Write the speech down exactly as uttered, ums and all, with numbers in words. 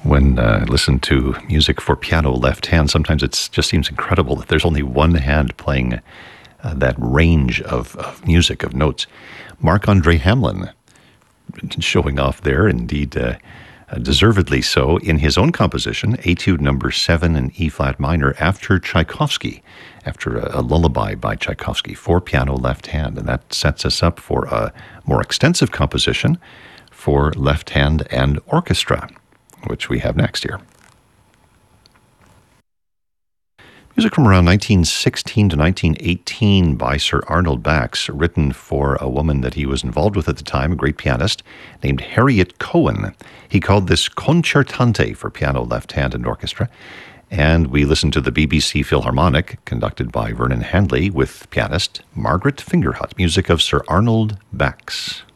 When uh, I listen to music for piano left hand, sometimes it just seems incredible that there's only one hand playing uh, that range of, of music, of notes. Marc-Andre Hamelin showing off there, indeed uh, uh, deservedly so, in his own composition, Etude number seven in E-flat minor, after Tchaikovsky, after a, a lullaby by Tchaikovsky, for piano left hand. And that sets us up for a more extensive composition for left hand and orchestra, which we have next here. Music from around nineteen sixteen to nineteen eighteen by Sir Arnold Bax, written for a woman that he was involved with at the time, a great pianist named Harriet Cohen. He called this Concertante for piano, left hand, and orchestra. And we listened to the B B C Philharmonic, conducted by Vernon Handley, with pianist Margaret Fingerhut, music of Sir Arnold Bax.